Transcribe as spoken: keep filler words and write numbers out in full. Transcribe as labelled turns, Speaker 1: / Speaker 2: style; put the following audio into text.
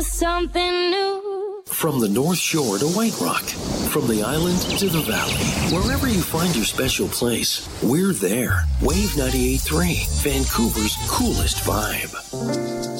Speaker 1: Something new.
Speaker 2: From the North Shore to White Rock, from the island to the valley, wherever you find your special place, we're there. Wave ninety-eight point three, Vancouver's coolest vibe.